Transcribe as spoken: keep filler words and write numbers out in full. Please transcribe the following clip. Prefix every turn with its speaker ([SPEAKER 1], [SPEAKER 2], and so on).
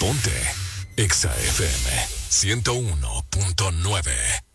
[SPEAKER 1] Ponte Exa F M ciento uno punto nueve.